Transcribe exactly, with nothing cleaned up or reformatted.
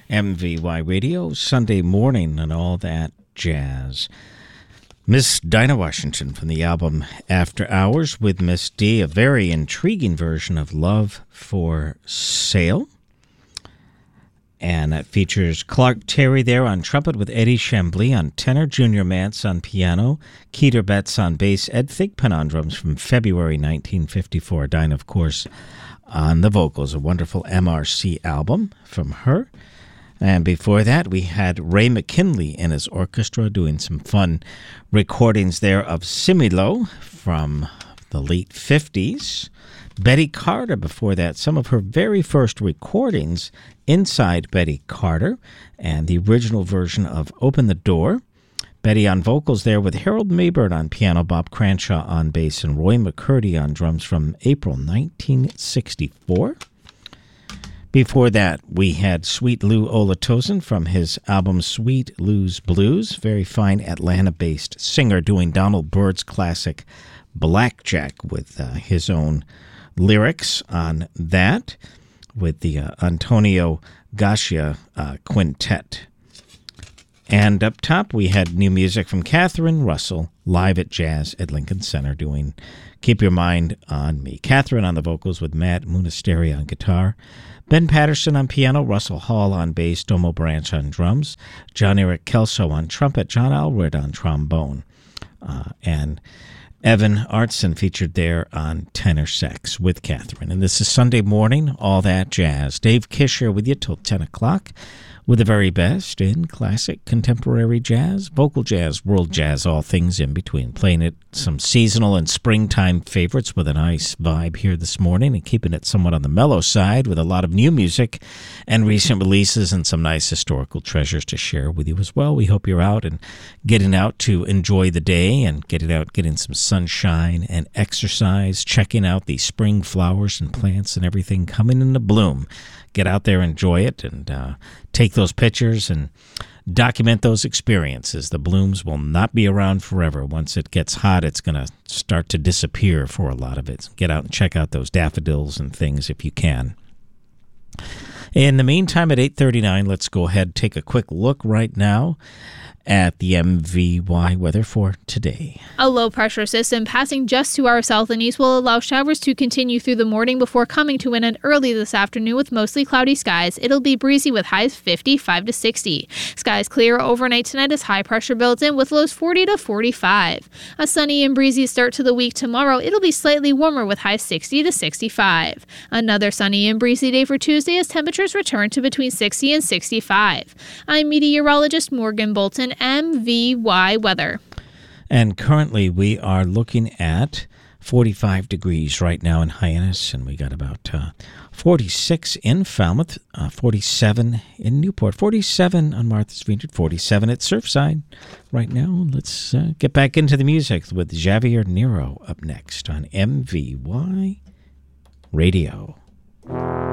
M V Y Radio, Sunday morning and all that jazz. Miss Dinah Washington from the album After Hours with Miss D, a very intriguing version of Love for Sale. And that features Clark Terry there on trumpet with Eddie Chambly on tenor, Junior Mance on piano, Keeter Betts on bass, Ed Thigpen on drums from February nineteen fifty-four. Dinah, of course, on the vocals, a wonderful M R C album from her. And before that, we had Ray McKinley and his orchestra doing some fun recordings there of Similo from the late fifties. Betty Carter before that, some of her very first recordings inside Betty Carter, and the original version of Open the Door. Betty on vocals there with Harold Mayburn on piano, Bob Cranshaw on bass, and Roy McCurdy on drums from April nineteen sixty-four. Before that, we had Sweet Lou Olatosen from his album Sweet Lou's Blues, very fine Atlanta-based singer doing Donald Byrd's classic Blackjack with uh, his own lyrics on that, with the uh, Antonio Gascia uh, Quintet. And up top, we had new music from Catherine Russell, live at Jazz at Lincoln Center, doing Keep Your Mind on Me. Catherine on the vocals with Matt Munisteri on guitar, Ben Patterson on piano, Russell Hall on bass, Domo Branch on drums, John Eric Kelso on trumpet, John Alred on trombone, uh, and Evan Artson featured there on tenor sax with Catherine. And this is Sunday morning, all that jazz. Dave Kisher with you till ten o'clock with the very best in classic, contemporary jazz, vocal jazz, world jazz, all things in between. Playing it some seasonal and springtime favorites with a nice vibe here this morning, and keeping it somewhat on the mellow side with a lot of new music and recent releases and some nice historical treasures to share with you as well. We hope you're out and getting out to enjoy the day and getting out, getting some sunshine and exercise, checking out the spring flowers and plants and everything coming into bloom. Get out there, enjoy it, and uh, take those pictures and document those experiences. The blooms will not be around forever. Once it gets hot, it's going to start to disappear for a lot of it. Get out and check out those daffodils and things if you can. In the meantime, at eight thirty-nine, let's go ahead and take a quick look right now at the M V Y weather for today. A low-pressure system passing just to our south and east will allow showers to continue through the morning before coming to an end early this afternoon with mostly cloudy skies. It'll be breezy with highs fifty-five to sixty. Skies clear overnight tonight as high pressure builds in with lows forty to forty-five. A sunny and breezy start to the week tomorrow. It'll be slightly warmer with highs sixty to sixty-five. Another sunny and breezy day for Tuesday as temperatures return to between sixty and sixty-five. I'm meteorologist Morgan Bolton, M V Y weather. And currently we are looking at forty-five degrees right now in Hyannis, and we got about uh, forty-six in Falmouth, uh, forty-seven in Newport, forty-seven on Martha's Vineyard, forty-seven at Surfside. Right now, let's uh, get back into the music with Javier Nero up next on M V Y Radio.